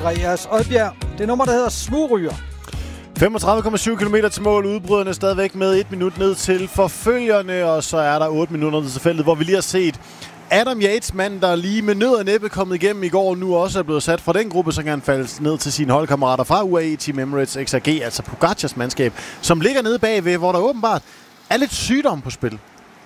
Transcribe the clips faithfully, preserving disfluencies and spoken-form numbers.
Breas Oddbjerg. Det nummer, der hedder Smugryger. femogtredive komma syv kilometer til mål. Udbryderne stadigvæk med et minut ned til forfølgerne, og så er der otte minutter ned til feltet, hvor vi lige har set Adam Yates, mand, der lige med nød og næppe kommet igennem i går, nu også er blevet sat fra den gruppe, så kan han falde ned til sine holdkammerater fra U A E Team Emirates X R G, altså Pogacars mandskab, som ligger nede bagved, hvor der åbenbart er lidt sygdom på spil.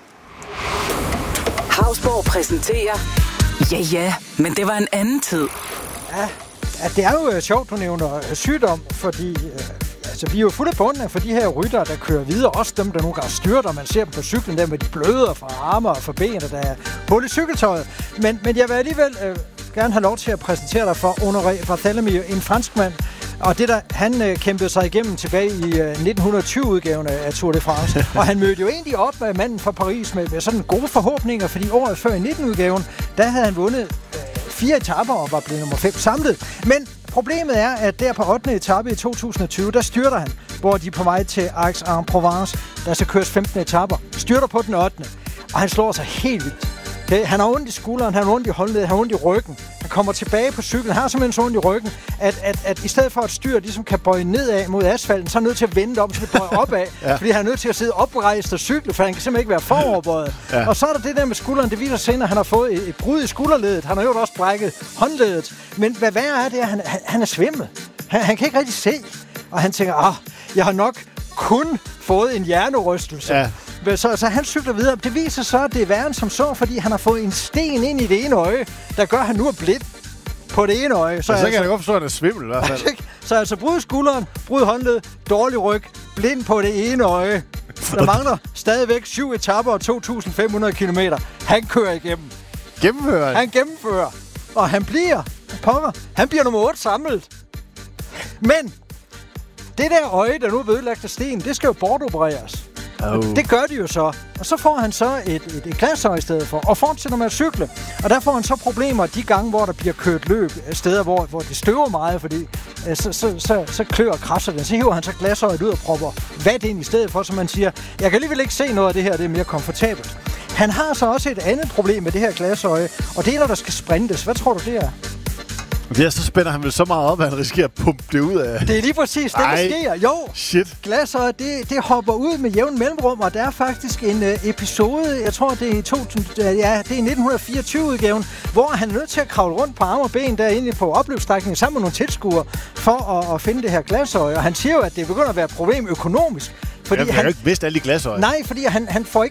Hausborg præsenterer. Ja, ja, men det var en anden tid. Ja, ja det er jo uh, sjovt, du nævner uh, sygdom, fordi uh, altså, vi er jo fuldt bundne for de her ryttere, der kører videre. Også dem, der nogle gange styrter. Man ser dem på cyklen der med de bløder fra arme og fra ben, der er hul i cykeltøjet. Men, men jeg vil alligevel uh, gerne have lov til at præsentere dig for Honoré Barthélemy, en franskmand. Og det der, han øh, kæmpede sig igennem tilbage i øh, nitten tyve-udgaven af Tour de France. Og han mødte jo egentlig op med manden fra Paris med, med sådan gode forhåbninger, fordi året før i nitten-udgaven, der havde han vundet øh, fire etaper og var blevet nummer fem samlet. Men problemet er, at der på ottende etape i to tusind og tyve, der styrter han, hvor de er på vej til Aix-en-Provence, der så køres femten etaper. Styrter på den ottende, og han slår sig helt vildt. Okay, han har ondt i skulderen, han har ondt i håndledet, han har ondt i ryggen. Han kommer tilbage på cyklen, han har simpelthen så ondt i ryggen, at, at, at i stedet for at styret ligesom kan bøje nedad mod asfalten, så er han nødt til at vende om, så det bøje opad. Ja. Fordi han er nødt til at sidde oprejst og cykle, for han kan simpelthen ikke være foroverbøjet. Ja. Og så er der det der med skulderen, det viser senere, at han har fået et, et brud i skulderledet. Han har jo også brækket håndledet. Men hvad værre er det, at han, han, han er svimmel. Han, han kan ikke rigtig se. Og han tænker, ah, jeg har nok kun fået en hjernerystelse. Ja. Så, så han cykler videre. Det viser så, at det er værre end som så, fordi han har fået en sten ind i det ene øje, der gør, at han nu er blind på det ene øje. Så, ja, så altså, kan jeg godt forstå, at han er svimmel i hvert fald. Så altså brud skulderen, brud håndled, dårlig ryg, blind på det ene øje. Der mangler stadigvæk syv etaper og to tusind fem hundrede kilometer. Han kører igennem. Gennemfører? Han gennemfører. Og han bliver, pokker, han bliver nummer otte samlet. Men det der øje, der nu er vedlagt af sten, det skal jo bortopereres. Oh. Det gør de jo så. Og så får han så et, et, et glasøje i stedet for, og fortsætter med at cykle. Og der får han så problemer de gange, hvor der bliver kørt løb, steder, hvor, hvor det støver meget, fordi øh, så, så, så, så klør og krasser den. Så hiver han så glasøjet ud og propper vat ind i stedet for, så man siger, jeg kan alligevel ikke se noget af det her, det er mere komfortabelt. Han har så også et andet problem med det her glasøje, og det er, når der skal sprintes. Hvad tror du, det er? Ja, så spænder han vel så meget op, at han risikerer at pumpe det ud af... Det er lige præcis det, der sker. Jo, shit. Glasøjet, det, det hopper ud med jævn mellemrum, og der er faktisk en uh, episode, jeg tror, det er i, to, uh, ja, det er i nitten fireogtyve-udgaven, hvor han er nødt til at kravle rundt på arme og ben derinde på opløbsstrækningen sammen med nogle tilskuere for at, at finde det her glasøje. Og han siger jo, at det begynder at være et problem økonomisk. Fordi jeg han har jo ikke vidst alle de glasøje. Nej, fordi han, han får ikke